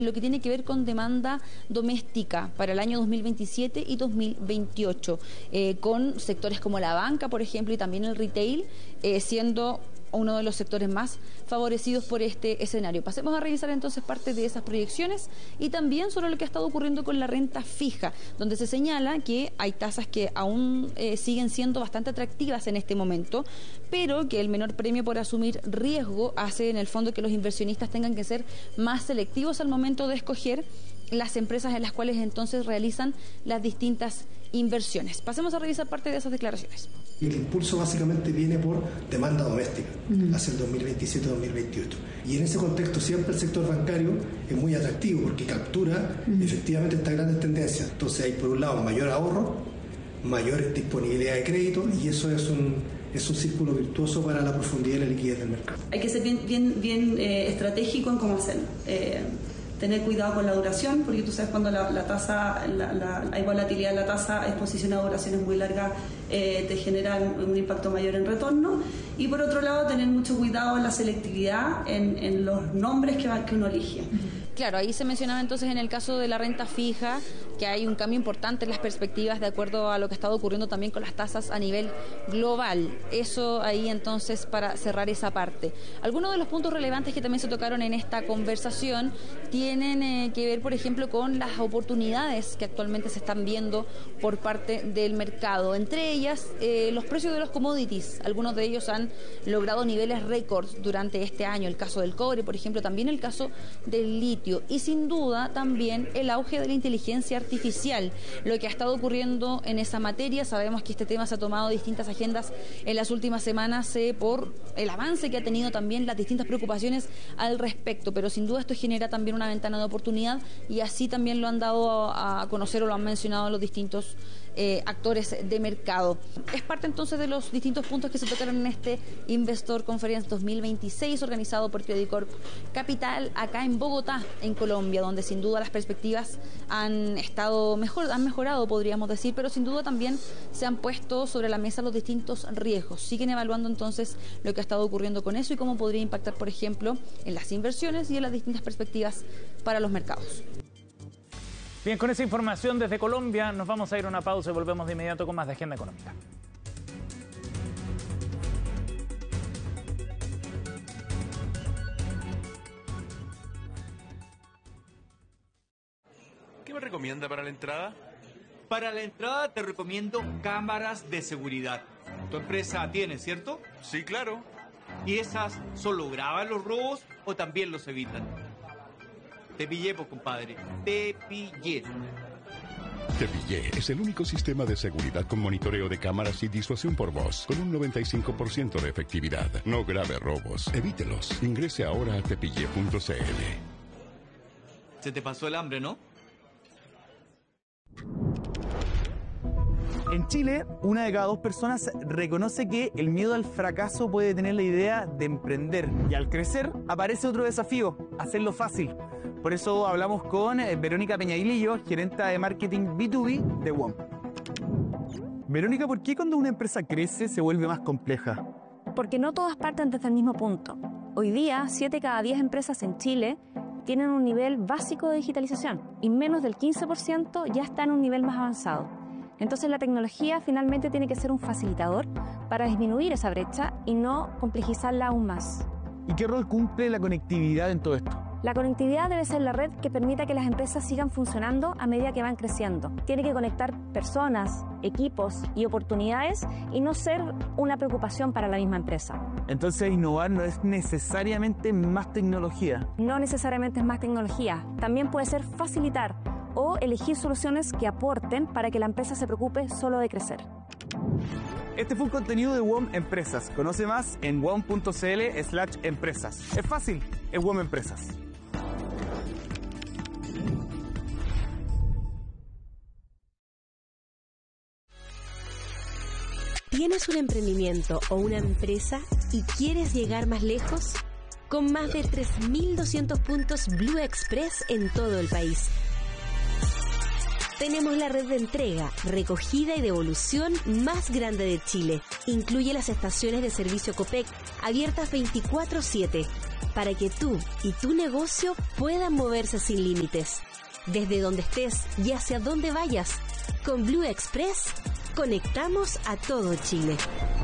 lo que tiene que ver con demanda doméstica para el año 2027 y 2028, con sectores como la banca, por ejemplo, y también el retail, siendo uno de los sectores más favorecidos por este escenario. Pasemos a revisar entonces parte de esas proyecciones y también sobre lo que ha estado ocurriendo con la renta fija, donde se señala que hay tasas que aún siguen siendo bastante atractivas en este momento, pero que el menor premio por asumir riesgo hace en el fondo que los inversionistas tengan que ser más selectivos al momento de escoger las empresas en las cuales entonces realizan las distintas inversiones. Pasemos a revisar parte de esas declaraciones. El impulso básicamente viene por demanda doméstica hacia el 2027-2028. Y en ese contexto siempre el sector bancario es muy atractivo porque captura efectivamente estas grandes tendencias. Entonces hay por un lado mayor ahorro, mayor disponibilidad de crédito y eso es un círculo virtuoso para la profundidad y la liquidez del mercado. Hay que ser bien estratégico en cómo hacerlo. Tener cuidado con la duración, porque tú sabes cuando la tasa, hay volatilidad en la tasa, exposición a duraciones muy largas, te generan un impacto mayor en retorno. Y por otro lado, tener mucho cuidado en la selectividad, en los nombres que uno elige. Claro, ahí se mencionaba entonces en el caso de la renta fija que hay un cambio importante en las perspectivas de acuerdo a lo que ha estado ocurriendo también con las tasas a nivel global. Eso ahí entonces para cerrar esa parte. Algunos de los puntos relevantes que también se tocaron en esta conversación tienen que ver, por ejemplo, con las oportunidades que actualmente se están viendo por parte del mercado. Entre ellas, los precios de los commodities. Algunos de ellos han logrado niveles récords durante este año. El caso del cobre, por ejemplo, también el caso del litio. Y sin duda también el auge de la inteligencia artificial, lo que ha estado ocurriendo en esa materia. Sabemos que este tema se ha tomado distintas agendas en las últimas semanas por el avance que ha tenido también, las distintas preocupaciones al respecto, pero sin duda esto genera también una ventana de oportunidad y así también lo han dado a conocer o lo han mencionado los distintos actores de mercado. Es parte entonces de los distintos puntos que se tocaron en este Investor Conference 2026 organizado por Credicorp Capital acá en Bogotá, en Colombia, donde sin duda las perspectivas han mejorado, podríamos decir, pero sin duda también se han puesto sobre la mesa los distintos riesgos. Siguen evaluando entonces lo que ha estado ocurriendo con eso y cómo podría impactar, por ejemplo, en las inversiones y en las distintas perspectivas para los mercados. Bien, con esa información desde Colombia nos vamos a ir a una pausa y volvemos de inmediato con más de Agenda Económica. ¿Qué me recomienda para la entrada? Para la entrada te recomiendo cámaras de seguridad. Tu empresa tiene, ¿cierto? Sí, claro. ¿Y esas solo graban los robos o también los evitan? Te pillé, pues, compadre. Te pillé. Te Pillé es el único sistema de seguridad con monitoreo de cámaras y disuasión por voz, con un 95% de efectividad. No grave robos, evítelos. Ingrese ahora a tepillé.cl. Se te pasó el hambre, ¿no? En Chile, 1 de cada 2 personas reconoce que el miedo al fracaso puede tener la idea de emprender. Y al crecer, aparece otro desafío, hacerlo fácil. Por eso hablamos con Verónica Peñailillo, gerenta de marketing B2B de WOM. Verónica, ¿por qué cuando una empresa crece se vuelve más compleja? Porque no todas parten desde el mismo punto. Hoy día, 7 de cada 10 empresas en Chile tienen un nivel básico de digitalización y menos del 15% ya está en un nivel más avanzado. Entonces la tecnología finalmente tiene que ser un facilitador para disminuir esa brecha y no complejizarla aún más. ¿Y qué rol cumple la conectividad en todo esto? La conectividad debe ser la red que permita que las empresas sigan funcionando a medida que van creciendo. Tiene que conectar personas, equipos y oportunidades y no ser una preocupación para la misma empresa. Entonces innovar no es necesariamente más tecnología. No necesariamente es más tecnología. También puede ser facilitar o elegir soluciones que aporten para que la empresa se preocupe solo de crecer. Este fue un contenido de WOM Empresas. Conoce más en wom.cl/empresas. Es fácil, es WOM Empresas. ¿Tienes un emprendimiento o una empresa y quieres llegar más lejos? Con más de 3.200 puntos Blue Express en todo el país. Tenemos la red de entrega, recogida y devolución más grande de Chile. Incluye las estaciones de servicio Copec, abiertas 24/7. para que tú y tu negocio puedan moverse sin límites. Desde donde estés y hacia donde vayas, con Blue Express conectamos a todo Chile.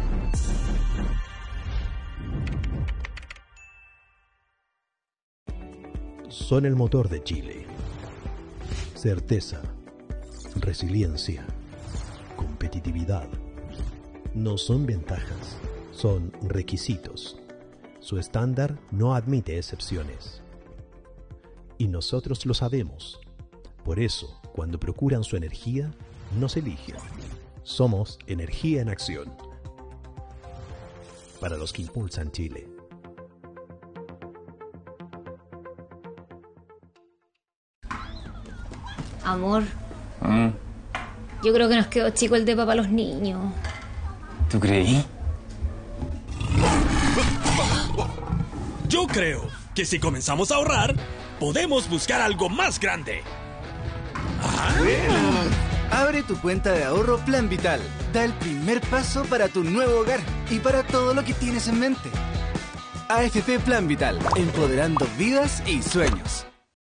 Son el motor de Chile. Certeza, resiliencia, competitividad. No son ventajas, son requisitos. Su estándar no admite excepciones. Y nosotros lo sabemos. Por eso, cuando procuran su energía, nos eligen. Somos energía en acción. Para los que impulsan Chile. Amor, yo creo que nos quedó chico el depa para los niños. ¿Tú creí? Yo creo que si comenzamos a ahorrar, podemos buscar algo más grande. Abre tu cuenta de ahorro Plan Vital. Da el primer paso para tu nuevo hogar y para todo lo que tienes en mente. AFP Plan Vital, empoderando vidas y sueños.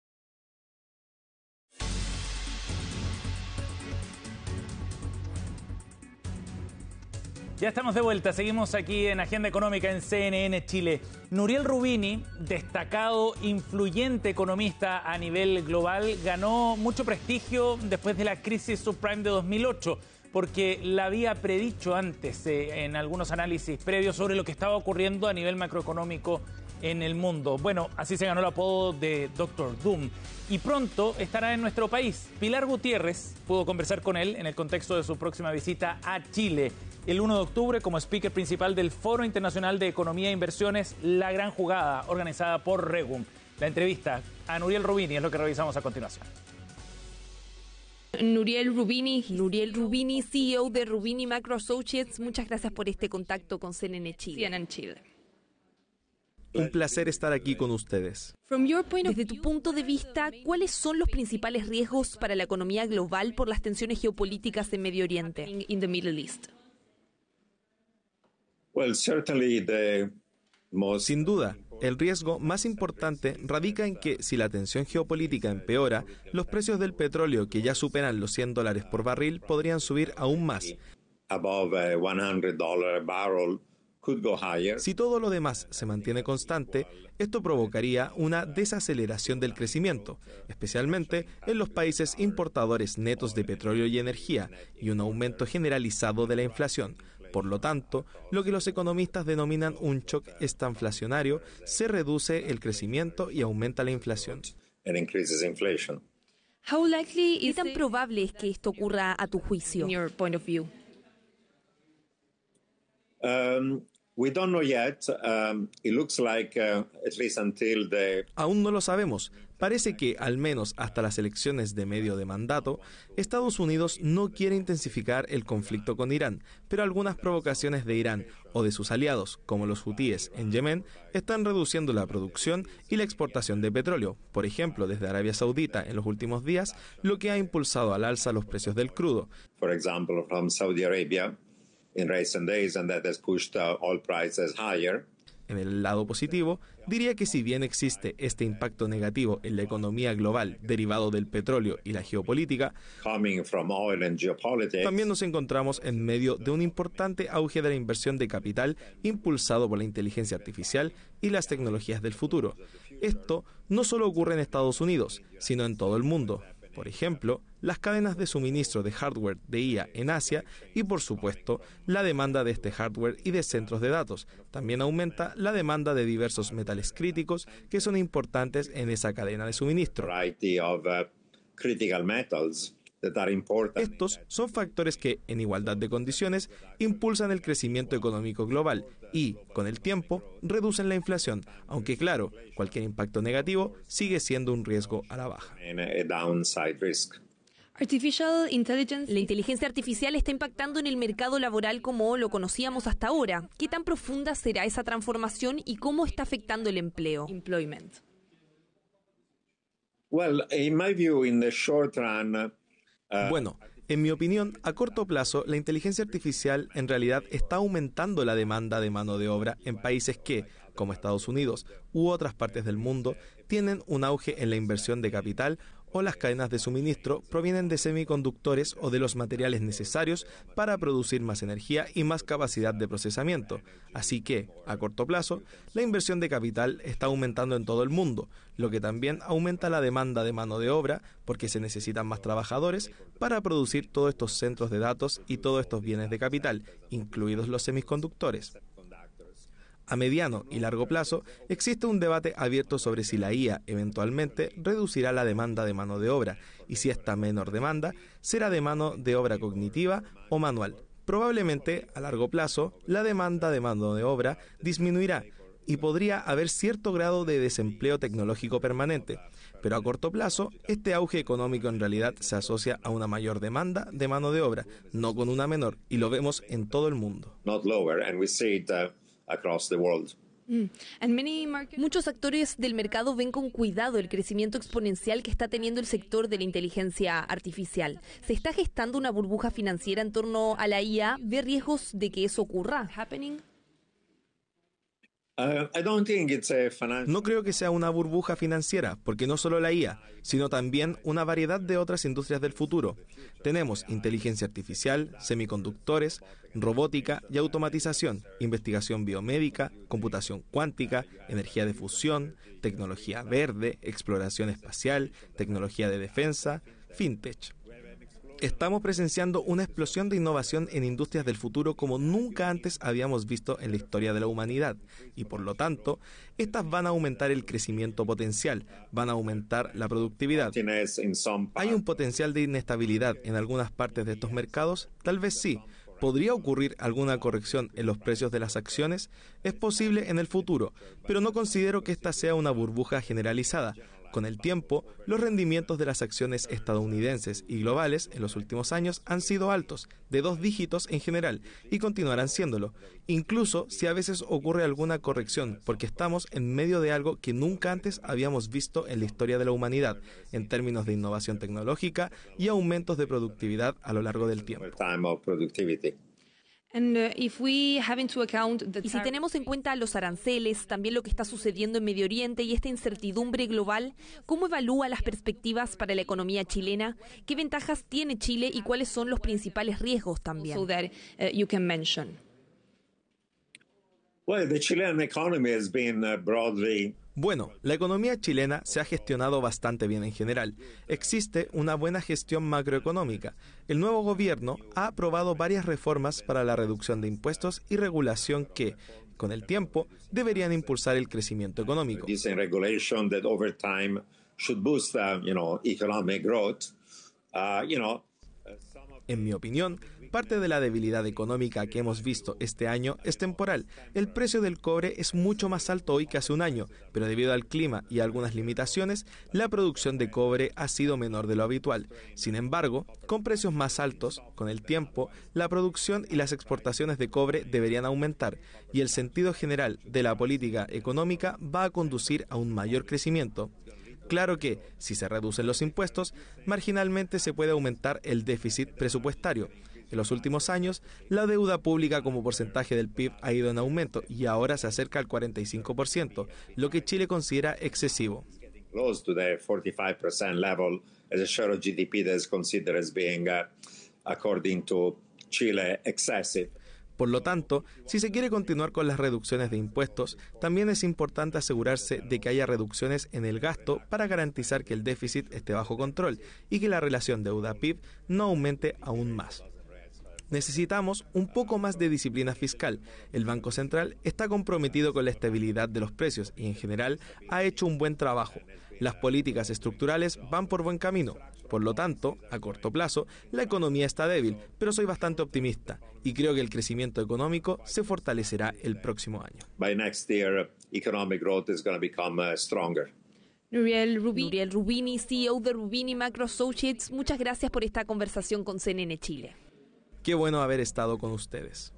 Ya estamos de vuelta, seguimos aquí en Agenda Económica en CNN Chile. Nuriel Rubini, destacado, influyente economista a nivel global, ganó mucho prestigio después de la crisis subprime de 2008, porque la había predicho antes en algunos análisis previos sobre lo que estaba ocurriendo a nivel macroeconómico en el mundo. Bueno, así se ganó el apodo de Dr. Doom. Y pronto estará en nuestro país. Pilar Gutiérrez pudo conversar con él en el contexto de su próxima visita a Chile el 1 de octubre como speaker principal del Foro Internacional de Economía e Inversiones La Gran Jugada, organizada por Regum. La entrevista a Nuriel Rubini es lo que revisamos a continuación. Nuriel Rubini, CEO de Rubini Macro Associates, muchas gracias por este contacto con CNN Chile. CNN Chile. Un placer estar aquí con ustedes. Desde tu punto de vista, ¿cuáles son los principales riesgos para la economía global por las tensiones geopolíticas en Medio Oriente? Sin duda, el riesgo más importante radica en que si la tensión geopolítica empeora, los precios del petróleo que ya superan los $100 por barril podrían subir aún más. Si todo lo demás se mantiene constante, esto provocaría una desaceleración del crecimiento, especialmente en los países importadores netos de petróleo y energía, y un aumento generalizado de la inflación. Por lo tanto, lo que los economistas denominan un shock estanflacionario, se reduce el crecimiento y aumenta la inflación. ¿Qué tan probable es que esto ocurra a tu juicio? Aún no lo sabemos. Parece que, al menos hasta las elecciones de medio de mandato, Estados Unidos no quiere intensificar el conflicto con Irán, pero algunas provocaciones de Irán o de sus aliados, como los hutíes en Yemen, están reduciendo la producción y la exportación de petróleo, por ejemplo, desde Arabia Saudita en los últimos días, lo que ha impulsado al alza los precios del crudo. For example, from Saudi Arabia in recent days, and that has pushed oil prices higher. En el lado positivo, diría que si bien existe este impacto negativo en la economía global derivado del petróleo y la geopolítica, también nos encontramos en medio de un importante auge de la inversión de capital impulsado por la inteligencia artificial y las tecnologías del futuro. Esto no solo ocurre en Estados Unidos, sino en todo el mundo. Por ejemplo, las cadenas de suministro de hardware de IA en Asia y, por supuesto, la demanda de este hardware y de centros de datos. También aumenta la demanda de diversos metales críticos que son importantes en esa cadena de suministro. Estos son factores que, en igualdad de condiciones, impulsan el crecimiento económico global y, con el tiempo, reducen la inflación, aunque claro, cualquier impacto negativo sigue siendo un riesgo a la baja. La inteligencia artificial está impactando en el mercado laboral como lo conocíamos hasta ahora. ¿Qué tan profunda será esa transformación y cómo está afectando el empleo? Bueno, en mi opinión, a corto plazo, la inteligencia artificial en realidad está aumentando la demanda de mano de obra en países que, como Estados Unidos u otras partes del mundo, tienen un auge en la inversión de capital o las cadenas de suministro provienen de semiconductores o de los materiales necesarios para producir más energía y más capacidad de procesamiento. Así que, a corto plazo, la inversión de capital está aumentando en todo el mundo, lo que también aumenta la demanda de mano de obra porque se necesitan más trabajadores para producir todos estos centros de datos y todos estos bienes de capital, incluidos los semiconductores. A mediano y largo plazo, existe un debate abierto sobre si la IA eventualmente reducirá la demanda de mano de obra y si esta menor demanda será de mano de obra cognitiva o manual. Probablemente, a largo plazo, la demanda de mano de obra disminuirá y podría haber cierto grado de desempleo tecnológico permanente. Pero a corto plazo, este auge económico en realidad se asocia a una mayor demanda de mano de obra, no con una menor, y lo vemos en todo el mundo. Across the world. Muchos actores del mercado ven con cuidado el crecimiento exponencial que está teniendo el sector de la inteligencia artificial. ¿Se está gestando una burbuja financiera en torno a la IA? ¿Ve riesgos de que eso ocurra? No creo que sea una burbuja financiera, porque no solo la IA, sino también una variedad de otras industrias del futuro. Tenemos inteligencia artificial, semiconductores, robótica y automatización, investigación biomédica, computación cuántica, energía de fusión, tecnología verde, exploración espacial, tecnología de defensa, fintech. Estamos presenciando una explosión de innovación en industrias del futuro como nunca antes habíamos visto en la historia de la humanidad y por lo tanto, estas van a aumentar el crecimiento potencial, van a aumentar la productividad. ¿Hay un potencial de inestabilidad en algunas partes de estos mercados? Tal vez sí. ¿Podría ocurrir alguna corrección en los precios de las acciones? Es posible en el futuro, pero no considero que esta sea una burbuja generalizada. Con el tiempo, los rendimientos de las acciones estadounidenses y globales en los últimos años han sido altos, de 2 dígitos en general, y continuarán siéndolo, incluso si a veces ocurre alguna corrección, porque estamos en medio de algo que nunca antes habíamos visto en la historia de la humanidad, en términos de innovación tecnológica y aumentos de productividad a lo largo del tiempo. Y si tenemos en cuenta los aranceles, también lo que está sucediendo en Medio Oriente y esta incertidumbre global, ¿cómo evalúa las perspectivas para la economía chilena? ¿Qué ventajas tiene Chile y cuáles son los principales riesgos también? Bueno, la economía chilena se ha gestionado bastante bien en general. Existe una buena gestión macroeconómica. El nuevo gobierno ha aprobado varias reformas para la reducción de impuestos y regulación que, con el tiempo, deberían impulsar el crecimiento económico. En mi opinión, parte de la debilidad económica que hemos visto este año es temporal. El precio del cobre es mucho más alto hoy que hace un año, pero debido al clima y a algunas limitaciones, la producción de cobre ha sido menor de lo habitual. Sin embargo, con precios más altos, con el tiempo, la producción y las exportaciones de cobre deberían aumentar, y el sentido general de la política económica va a conducir a un mayor crecimiento. Claro que, si se reducen los impuestos, marginalmente se puede aumentar el déficit presupuestario. En los últimos años, la deuda pública como porcentaje del PIB ha ido en aumento y ahora se acerca al 45%, lo que Chile considera excesivo. Por lo tanto, si se quiere continuar con las reducciones de impuestos, también es importante asegurarse de que haya reducciones en el gasto para garantizar que el déficit esté bajo control y que la relación deuda-PIB no aumente aún más. Necesitamos un poco más de disciplina fiscal. El Banco Central está comprometido con la estabilidad de los precios y en general ha hecho un buen trabajo. Las políticas estructurales van por buen camino. Por lo tanto, a corto plazo, la economía está débil, pero soy bastante optimista y creo que el crecimiento económico se fortalecerá el próximo año. By next year, economic growth is going to become stronger. Nuriel Rubini, CEO de Rubini Macro Associates, muchas gracias por esta conversación con CNN Chile. Qué bueno haber estado con ustedes.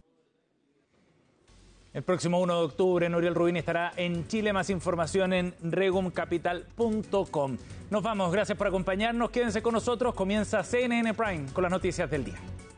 El próximo 1 de octubre, Nuriel Rubini estará en Chile. Más información en regumcapital.com. Nos vamos, gracias por acompañarnos. Quédense con nosotros. Comienza CNN Prime con las noticias del día.